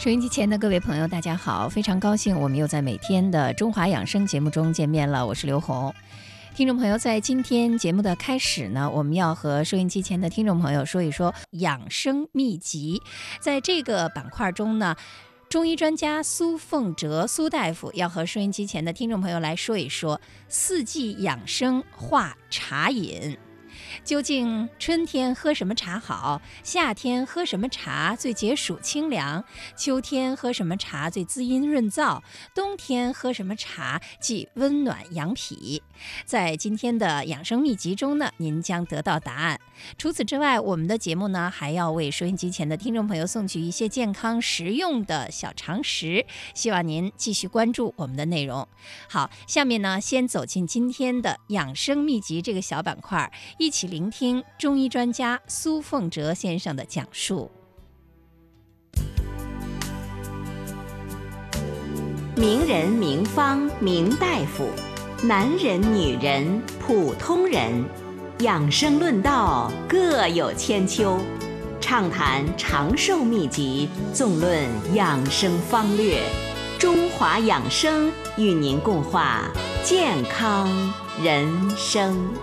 收音机前的各位朋友大家好，非常高兴我们又在每天的中华养生节目中见面了，我是刘红。听众朋友，在今天节目的开始呢，我们要和收音机前的听众朋友说一说养生秘籍。在这个板块中呢，中医专家苏凤哲苏大夫要和收音机前的听众朋友来说一说四季养生化茶饮。究竟春天喝什么茶好？夏天喝什么茶最解暑清凉？秋天喝什么茶最滋阴润燥？冬天喝什么茶既温暖养脾？在今天的养生秘籍中呢，您将得到答案。除此之外，我们的节目呢还要为收音机前的听众朋友送去一些健康实用的小常识，希望您继续关注我们的内容。好，下面呢先走进今天的养生秘籍这个小板块，一起聆听中医专家苏凤哲先生的讲述。 名人名方名大夫，男人女人普通人，养生论道各有千秋，畅谈长寿秘籍，纵论养生方略。中华养生与您共话健康人生。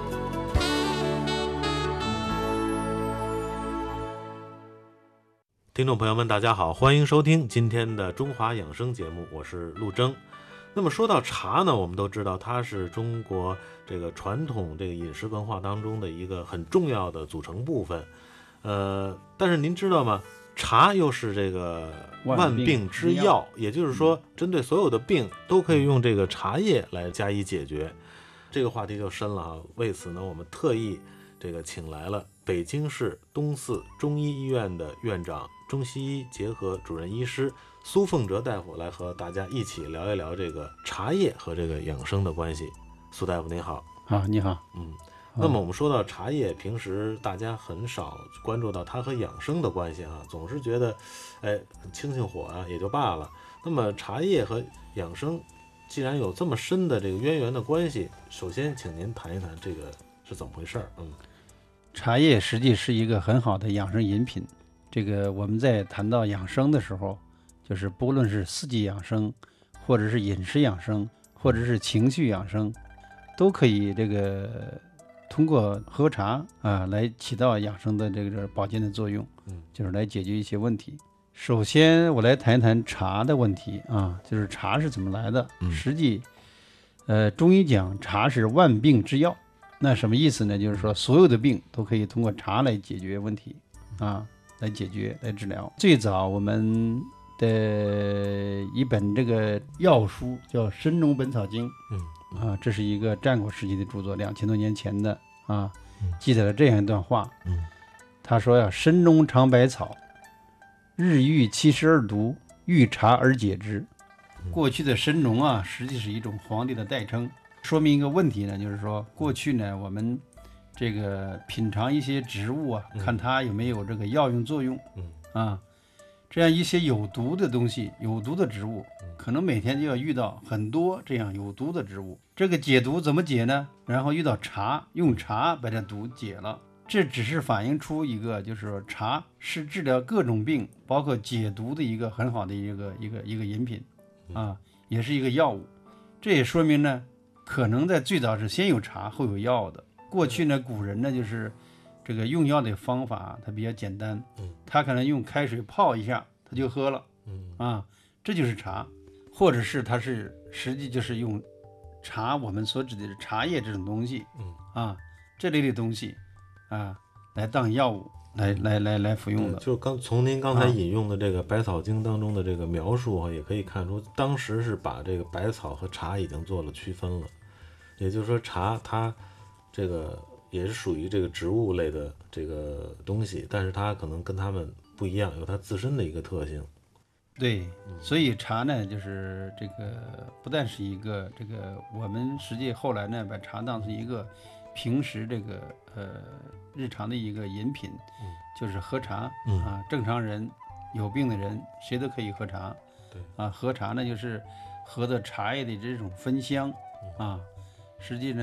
听众朋友们大家好，欢迎收听今天的中华养生节目，我是陆征。那么说到茶呢，我们都知道它是中国这个传统这个饮食文化当中的一个很重要的组成部分。但是您知道吗？茶又是这个万病之药，也就是说针对所有的病都可以用这个茶叶来加以解决。这个话题就深了啊。为此呢，我们特意这个请来了北京市东四中医医院的院长、中西医结合主任医师苏凤哲大夫来和大家一起聊一聊这个茶叶和这个养生的关系。苏大夫您好。 好，你好。 那么我们说到茶叶，平时大家很少关注到它和养生的关系啊，总是觉得清清火啊也就罢了。那么茶叶和养生既然有这么深的这个渊源的关系，首先请您谈一谈这个是怎么回事。 茶叶实际是一个很好的养生饮品。这个我们在谈到养生的时候，就是不论是四季养生，或者是饮食养生，或者是情绪养生，都可以这个通过喝茶来起到养生的这个保健的作用，就是来解决一些问题。首先我来谈一谈茶的问题啊，就是茶是怎么来的。实际中医讲茶是万病之药，那什么意思呢？就是说所有的病都可以通过茶来解决问题啊，来解决来治疗。最早我们的一本这个药书叫《神农本草经》，这是一个战国时期的著作，2000多年前的啊，记载了这样一段话。他说呀：“神农尝百草，日遇72毒，遇茶而解之。”过去的神农啊，实际是一种皇帝的代称，说明一个问题呢，就是说过去呢，我们这个品尝一些植物啊，看它有没有这个药用作用这样一些有毒的东西，有毒的植物，可能每天就要遇到很多这样有毒的植物。这个解毒怎么解呢？然后遇到茶，用茶把这毒解了。这只是反映出一个，就是说茶是治疗各种病，包括解毒的一个很好的一个饮品也是一个药物。这也说明呢，可能在最早是先有茶后有药的。过去呢，古人呢就是这个用药的方法它比较简单，他可能用开水泡一下他就喝了这就是茶。或者是他是实际就是用茶，我们所指的是茶叶这种东西这类的东西来当药物来服用的。 就从您刚才引用的这个《百草经》当中的这个描述也可以看出，当时是把这个百草和茶已经做了区分了。也就是说，茶它这个也是属于这个植物类的这个东西，但是它可能跟它们不一样，有它自身的一个特性。 对，所以茶呢，就是这个不但是一个这个，我们实际后来呢，把茶当成一个平时这个日常的一个饮品，就是喝茶正常人有病的人谁都可以喝茶。喝茶呢，就是喝的茶叶的这种芬香实际呢。